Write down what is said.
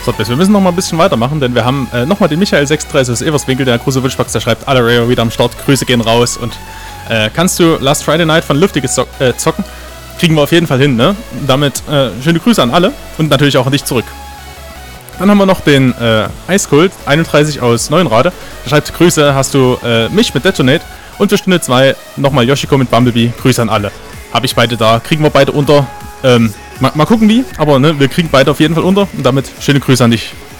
So, wir müssen noch mal ein bisschen weitermachen, denn wir haben nochmal den Michael36 aus Everswinkel, der große Wunschbox, der schreibt, alle Rayo wieder am Start, Grüße gehen raus und kannst du Last Friday Night von Lüftiges zocken? Kriegen wir auf jeden Fall hin, ne? Damit schöne Grüße an alle und natürlich auch an dich zurück. Dann haben wir noch den Eiskult 31 aus Neuenrade. Der schreibt, Grüße, hast du mich mit Detonate und für Stunde 2 nochmal Yoshiko mit Bumblebee. Grüße an alle. Habe ich beide da, kriegen wir beide unter. Mal gucken wie, aber ne, wir kriegen beide auf jeden Fall unter und damit schöne Grüße an dich.